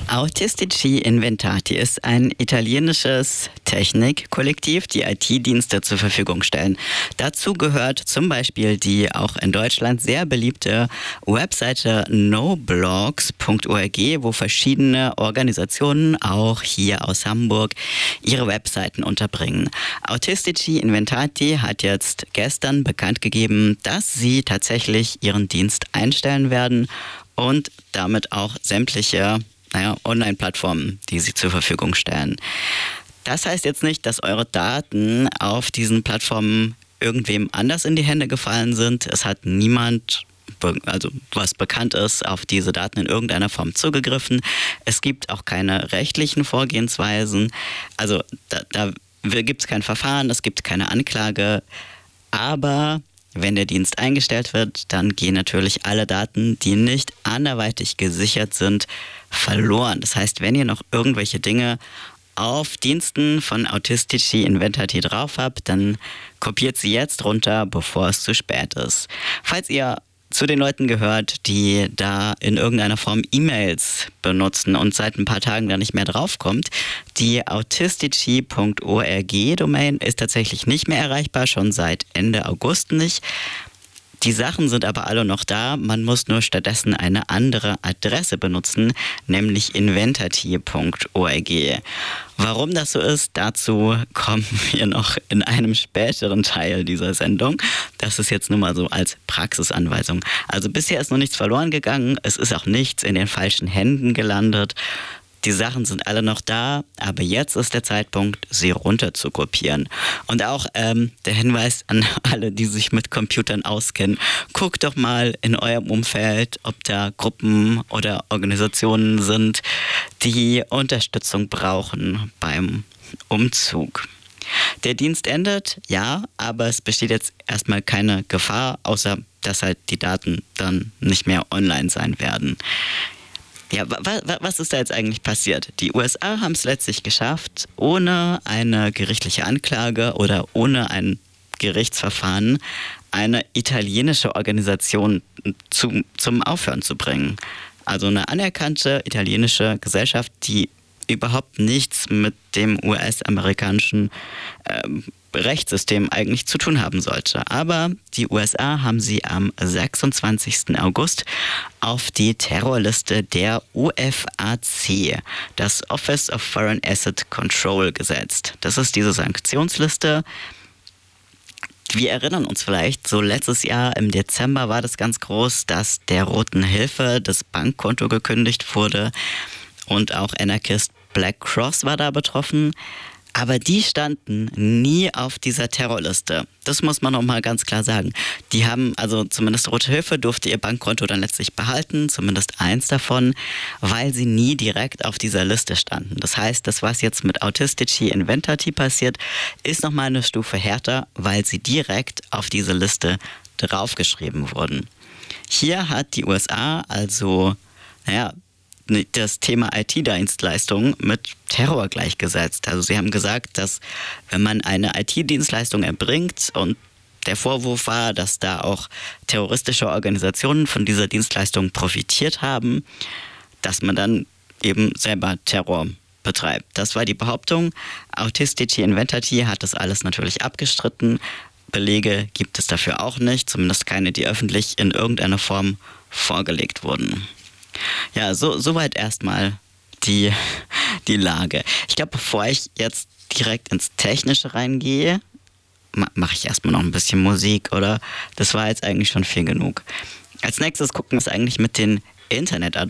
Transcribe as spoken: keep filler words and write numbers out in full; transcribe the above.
Autistici Inventati ist ein italienisches Technikkollektiv, die I T-Dienste zur Verfügung stellen. Dazu gehört zum Beispiel die auch in Deutschland sehr beliebte Webseite noblogs punkt org, wo verschiedene Organisationen, auch hier aus Hamburg, ihre Webseiten unterbringen. Autistici Inventati hat jetzt gestern bekannt gegeben, dass sie tatsächlich ihren Dienst einstellen werden und damit auch sämtliche naja, Online-Plattformen, die sie zur Verfügung stellen. Das heißt jetzt nicht, dass eure Daten auf diesen Plattformen irgendwem anders in die Hände gefallen sind. Es hat niemand, also was bekannt ist, auf diese Daten in irgendeiner Form zugegriffen. Es gibt auch keine rechtlichen Vorgehensweisen. Also da, da gibt es kein Verfahren, es gibt keine Anklage. Aber wenn der Dienst eingestellt wird, dann gehen natürlich alle Daten, die nicht anderweitig gesichert sind, verloren. Das heißt, wenn ihr noch irgendwelche Dinge auf Diensten von Autistici Inventati drauf habt, dann kopiert sie jetzt runter, bevor es zu spät ist. Falls ihr zu den Leuten gehört, die da in irgendeiner Form E-Mails benutzen und seit ein paar Tagen da nicht mehr draufkommt, die autistici punkt org Domain ist tatsächlich nicht mehr erreichbar, schon seit Ende August nicht. Die Sachen sind aber alle noch da, man muss nur stattdessen eine andere Adresse benutzen, nämlich inventati punkt org. Warum das so ist, dazu kommen wir noch in einem späteren Teil dieser Sendung. Das ist jetzt nur mal so als Praxisanweisung. Also bisher ist noch nichts verloren gegangen, es ist auch nichts in den falschen Händen gelandet. Die Sachen sind alle noch da, aber jetzt ist der Zeitpunkt, sie runter zu kopieren. Und auch ähm, der Hinweis an alle, die sich mit Computern auskennen, guckt doch mal in eurem Umfeld, ob da Gruppen oder Organisationen sind, die Unterstützung brauchen beim Umzug. Der Dienst endet, ja, aber es besteht jetzt erstmal keine Gefahr, außer dass halt die Daten dann nicht mehr online sein werden. Ja, was ist da jetzt eigentlich passiert? Die U S A haben es letztlich geschafft, ohne eine gerichtliche Anklage oder ohne ein Gerichtsverfahren eine italienische Organisation zu, zum Aufhören zu bringen. Also eine anerkannte italienische Gesellschaft, die überhaupt nichts mit dem U S-amerikanischen ähm, Rechtssystem eigentlich zu tun haben sollte. Aber die U S A haben sie am sechsundzwanzigsten August auf die Terrorliste der O F A C, das Office of Foreign Asset Control, gesetzt. Das ist diese Sanktionsliste. Wir erinnern uns vielleicht, so letztes Jahr im Dezember war das ganz groß, dass der Roten Hilfe das Bankkonto gekündigt wurde und auch Anarchist Black Cross war da betroffen. Aber die standen nie auf dieser Terrorliste. Das muss man nochmal ganz klar sagen. Die haben, also zumindest Rote Hilfe durfte ihr Bankkonto dann letztlich behalten, zumindest eins davon, weil sie nie direkt auf dieser Liste standen. Das heißt, das, was jetzt mit Autistici Inventati passiert, ist nochmal eine Stufe härter, weil sie direkt auf diese Liste draufgeschrieben wurden. Hier hat die U S A also, naja, das Thema I T-Dienstleistungen mit Terror gleichgesetzt. Also sie haben gesagt, dass wenn man eine I T-Dienstleistung erbringt und der Vorwurf war, dass da auch terroristische Organisationen von dieser Dienstleistung profitiert haben, dass man dann eben selber Terror betreibt. Das war die Behauptung. Autistici Inventati hat das alles natürlich abgestritten. Belege gibt es dafür auch nicht, zumindest keine, die öffentlich in irgendeiner Form vorgelegt wurden. Ja, so soweit erstmal die, die Lage. Ich glaube, bevor ich jetzt direkt ins Technische reingehe, ma- mache ich erstmal noch ein bisschen Musik, oder? Das war jetzt eigentlich schon viel genug. Als nächstes gucken wir es eigentlich mit den Internetadressen